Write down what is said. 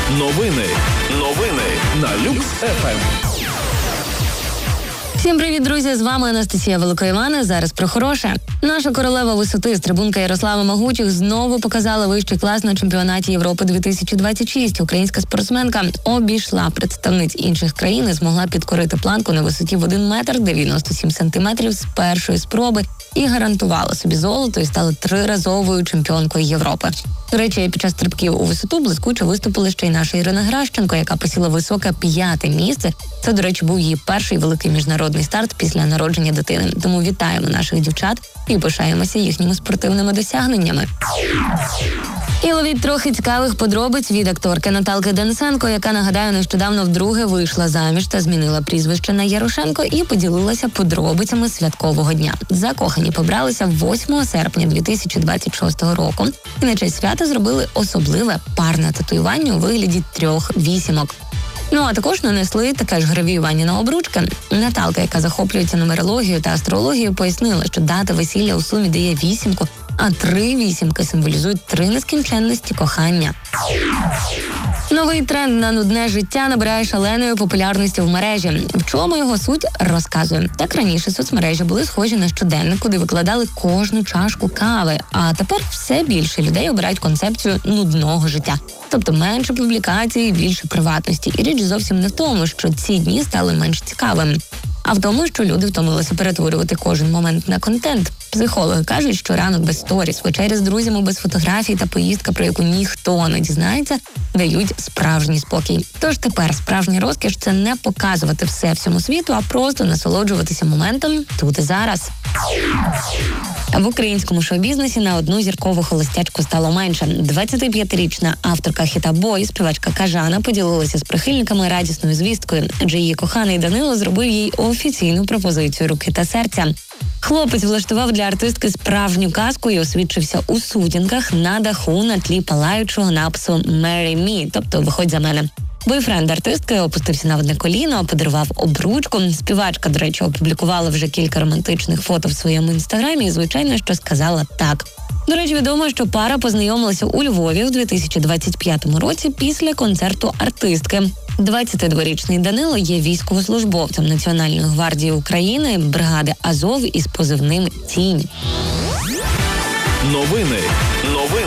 Новини на Люкс ФМ. Всім привіт, друзі! З вами Анастасія Великоївана. Зараз про хороше. Наша королева висоти, стрибунка Ярослава Магутюк, знову показала вищий клас на чемпіонаті Європи 2026. Українська спортсменка обійшла представниць інших країн і змогла підкорити планку на висоті в 1 метр 97 сантиметрів з першої спроби і гарантувала собі золото і стала 3-разовою чемпіонкою Європи. До речі, під час стрибків у висоту блискуче виступила ще й наша Ірина Гращенко, яка посіла високе 5-те місце. Це, до речі, був її перший великий міжнародний старт після народження дитини. Тому вітаємо наших дівчат і пишаємося їхніми спортивними досягненнями. І ловіть трохи цікавих подробиць від акторки Наталки Денисенко, яка, нагадаю, нещодавно вдруге вийшла заміж та змінила прізвище на Ярошенко і поділилася подробицями святкового дня. Закохані побралися 8 серпня 2026 року і на честь свята зробили особливе парне татуювання у вигляді 3 вісімок. Ну, а також нанесли таке ж гравіювання на обручки. Наталка, яка захоплюється нумерологією та астрологією, пояснила, що дата весілля у сумі дає 8, а 3 вісімки символізують 3 нескінченності кохання. Новий тренд на нудне життя набирає шаленої популярності в мережі. В чому його суть, розказуємо. Так раніше соцмережі були схожі на щоденник, куди викладали кожну чашку кави. А тепер все більше людей обирають концепцію нудного життя. Тобто менше публікацій, більше приватності. І річ зовсім не в тому, що ці дні стали менш цікавими, а в тому, що люди втомилися перетворювати кожен момент на контент. Психологи кажуть, що ранок без сторіс, вечеря з друзями без фотографій та поїздка, про яку ніхто не дізнається, дають справжній спокій. Тож тепер справжня розкіш – це не показувати все всьому світу, а просто насолоджуватися моментом тут і зараз. В українському шоу-бізнесі на одну зіркову холостячку стало менше. 25-річна авторка хіта «Бой», співачка Кажана, поділилася з прихильниками радісною звісткою, адже її коханий Данило зробив їй офіційну пропозицію руки та серця. Хлопець влаштував для артистки справжню казку і освідчився у сутінках на даху на тлі палаючого напису «Marry me», тобто «Виходь за мене». Бойфренд артистки опустився на одне коліно, подарував обручку. Співачка, до речі, опублікувала вже кілька романтичних фото в своєму інстаграмі і, звичайно, що сказала так. До речі, відомо, що пара познайомилася у Львові у 2025 році після концерту артистки. 22-річний Данило є військовослужбовцем Національної гвардії України, бригади Азов із позивним «Тінь». Новини